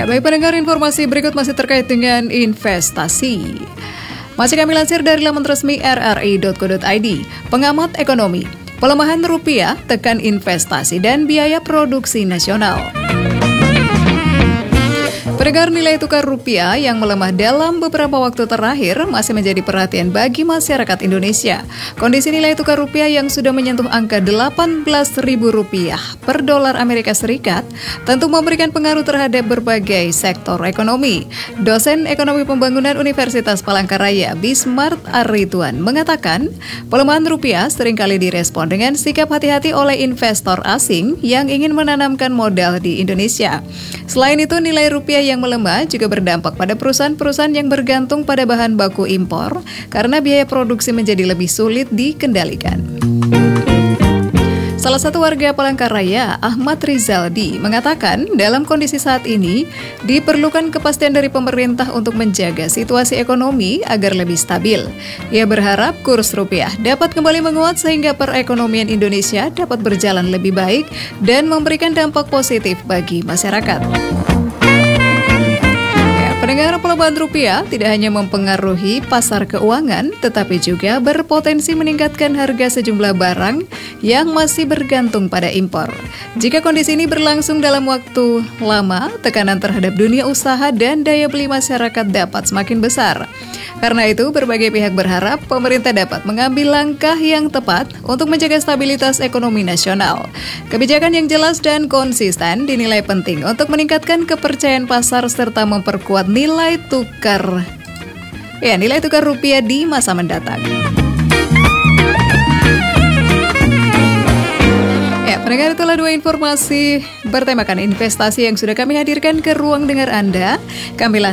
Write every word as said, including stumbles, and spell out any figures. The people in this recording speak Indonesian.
Baik pendengar, informasi berikut masih terkait dengan investasi. Masih kami lansir dari laman resmi r r i dot co dot i d. Pengamat ekonomi, pelemahan rupiah tekan investasi dan biaya produksi nasional. Pendengar, nilai tukar rupiah yang melemah dalam beberapa waktu terakhir masih menjadi perhatian bagi masyarakat Indonesia. Kondisi nilai tukar rupiah yang sudah menyentuh angka delapan belas ribu rupiah per dolar Amerika Serikat tentu memberikan pengaruh terhadap berbagai sektor ekonomi. Dosen Ekonomi Pembangunan Universitas Palangkaraya, Bismart Arituan, mengatakan pelemahan rupiah seringkali direspon dengan sikap hati-hati oleh investor asing yang ingin menanamkan modal di Indonesia. Selain itu, nilai rupiah yang melemah juga berdampak pada perusahaan-perusahaan yang bergantung pada bahan baku impor karena biaya produksi menjadi lebih sulit dikendalikan. Salah satu warga Palangkaraya, Ahmad Rizaldi, mengatakan dalam kondisi saat ini diperlukan kepastian dari pemerintah untuk menjaga situasi ekonomi agar lebih stabil. Ia berharap kurs rupiah dapat kembali menguat sehingga perekonomian Indonesia dapat berjalan lebih baik dan memberikan dampak positif bagi masyarakat. Pendengar, pelemahan rupiah tidak hanya mempengaruhi pasar keuangan, tetapi juga berpotensi meningkatkan harga sejumlah barang yang masih bergantung pada impor. Jika kondisi ini berlangsung dalam waktu lama, tekanan terhadap dunia usaha dan daya beli masyarakat dapat semakin besar. Karena itu, berbagai pihak berharap pemerintah dapat mengambil langkah yang tepat untuk menjaga stabilitas ekonomi nasional. Kebijakan yang jelas dan konsisten dinilai penting untuk meningkatkan kepercayaan pasar serta memperkuat nilai tukar ya nilai tukar rupiah di masa mendatang. Ya, pendengar, itulah dua informasi bertemakan investasi yang sudah kami hadirkan ke ruang dengar Anda. Kami